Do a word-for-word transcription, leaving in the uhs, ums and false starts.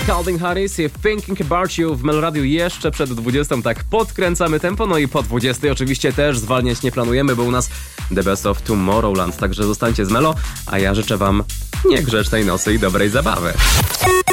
Calvin Harris i Thinking About You w Meloradiu jeszcze przed dwudziestą. Tak podkręcamy tempo, no i po dwudziestej oczywiście też zwalniać nie planujemy, bo u nas The Best of Tomorrowland, także zostańcie z Melo, a ja życzę wam niegrzecznej nocy i dobrej zabawy.